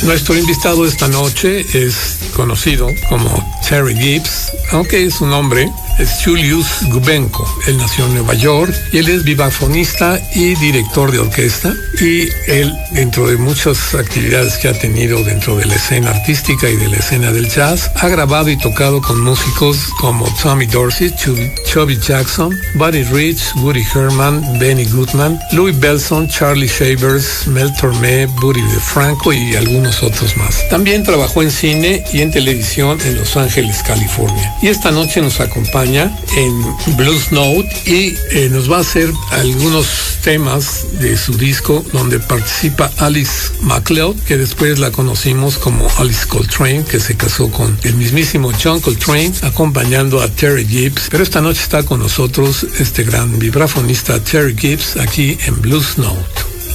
Nuestro invitado esta noche es conocido como Terry Gibbs, aunque su nombre es Julius Gubenko. Él nació en Nueva York y él es vibrafonista y director de orquesta, y él, dentro de muchas actividades que ha tenido dentro de la escena artística y de la escena del jazz, ha grabado y tocado con músicos como Tommy Dorsey, Chubby Jackson, Buddy Rich, Woody Herman, Benny Goodman, Louis Bellson, Charlie Shavers, Mel Tormé, Buddy DeFranco y algunos otros más. También trabajó en cine y en televisión en Los Ángeles, California. Y esta noche nos acompaña en Blues Note y nos va a hacer algunos temas de su disco donde participa Alice MacLeod, que después la conocimos como Alice Coltrane, que se casó con el mismísimo John Coltrane, acompañando a Terry Gibbs. Pero esta noche está con nosotros este gran vibrafonista Terry Gibbs aquí en Blues Note.